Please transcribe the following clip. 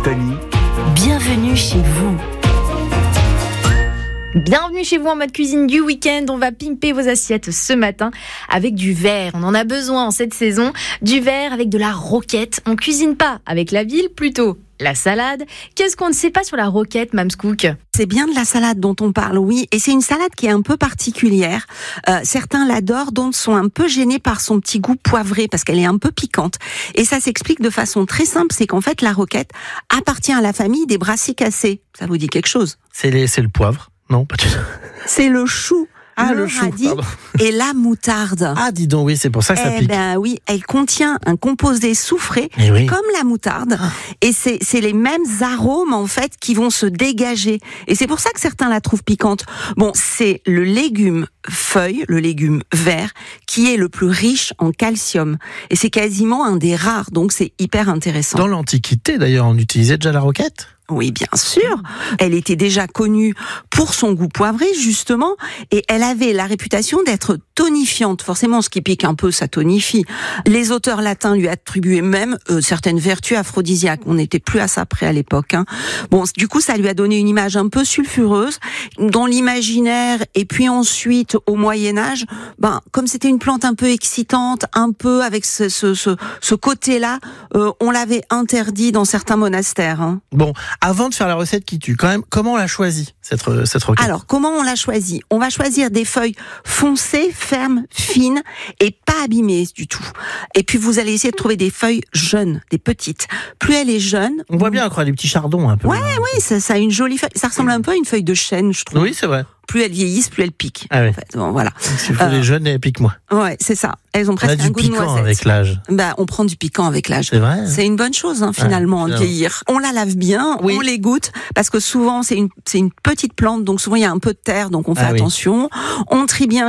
Occitanie. Bienvenue chez vous. Bienvenue chez vous en mode cuisine du week-end. On va pimper vos assiettes ce matin avec du verre. On en a besoin en cette saison. Du verre avec de la roquette. On cuisine pas avec la ville, plutôt la salade. Qu'est-ce qu'on ne sait pas sur la roquette, Mams Cook ? C'est bien de la salade dont on parle, oui. Et c'est une salade qui est un peu particulière. Certains l'adorent, d'autres sont un peu gênés par son petit goût poivré parce qu'elle est un peu piquante. Et ça s'explique de façon très simple, c'est qu'en fait, la roquette appartient à la famille des brassicacées. Ça vous dit quelque chose ? C'est le poivre. Non, pas du tout. C'est le chou. Le chou, radis et la moutarde. Ah, dis donc, oui, c'est pour ça que ça pique. Oui, elle contient un composé soufré, comme la moutarde. Et c'est les mêmes arômes, en fait, qui vont se dégager. Et c'est pour ça que certains la trouvent piquante. Bon, c'est le légume feuille, le légume vert, qui est le plus riche en calcium. Et c'est quasiment un des rares, donc c'est hyper intéressant. Dans l'Antiquité, d'ailleurs, on utilisait déjà la roquette ? Oui, bien sûr. Elle était déjà connue pour son goût poivré, justement, et elle avait la réputation d'être tonifiante. Forcément, ce qui pique un peu, ça tonifie. Les auteurs latins lui attribuaient même certaines vertus aphrodisiaques. On n'était plus à ça près à l'époque. Bon, du coup, ça lui a donné une image un peu sulfureuse dans l'imaginaire. Et puis ensuite, au Moyen-Âge, comme c'était une plante un peu excitante, un peu avec ce côté-là, on l'avait interdit dans certains monastères. Bon. Avant de faire la recette qui tue, quand même, comment on l'a choisie, cette roquette ? Alors, comment on l'a choisie ? On va choisir des feuilles foncées, fermes, fines et pas abîmées du tout. Et puis, vous allez essayer de trouver des feuilles jeunes, des petites. Plus elle est jeune... On voit bien, des petits chardons un peu. Oui, ça a une jolie feuille. Ça ressemble un peu à une feuille de chêne, je trouve. Oui, c'est vrai. Plus elles vieillissent, plus elles piquent. Ah oui. En fait. Bon, voilà. S'il faut les jeunes, elles piquent moins. Ouais, c'est ça. Elles ont presque un goût de noisette. On a du piquant avec l'âge. On prend du piquant avec l'âge. C'est vrai. C'est une bonne chose, finalement, de vieillir. On la lave bien, on les goûte, parce que souvent, c'est une petite plante, donc souvent, il y a un peu de terre, donc on fait attention. On trie bien